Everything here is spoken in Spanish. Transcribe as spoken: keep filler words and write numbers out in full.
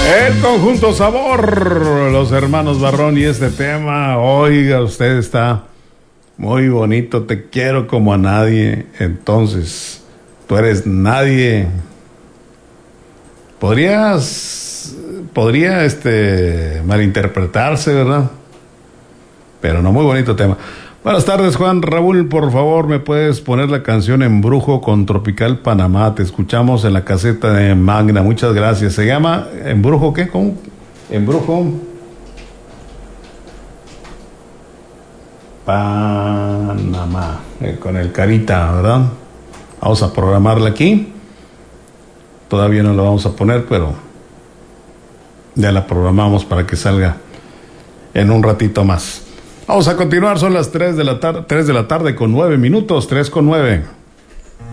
El conjunto Sabor, los hermanos Barrón, y este tema, oiga, usted está muy bonito, te quiero como a nadie, entonces tú eres nadie. Podrías, podría este malinterpretarse, ¿verdad? Pero no, muy bonito tema. Buenas tardes, Juan Raúl, por favor, ¿me puedes poner la canción Embrujo con Tropical Panamá? Te escuchamos en la caseta de Magna, muchas gracias. ¿Se llama Embrujo qué? ¿Cómo? Embrujo Panamá, eh, con el carita, ¿verdad? Vamos a programarla aquí. Todavía no la vamos a poner, pero ya la programamos para que salga en un ratito más. Vamos a continuar, son las tres de la tarde, tres de la tarde con nueve minutos, tres con nueve.